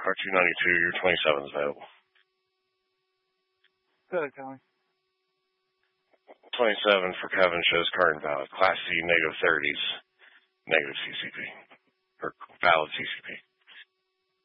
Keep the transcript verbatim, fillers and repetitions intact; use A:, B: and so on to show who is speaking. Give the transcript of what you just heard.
A: car two ninety-two, your twenty-seven is available.
B: Go ahead, Tommy.
A: twenty-seven for Kevin shows current valid. Class C, negative thirties, negative C C P. Or valid C C P.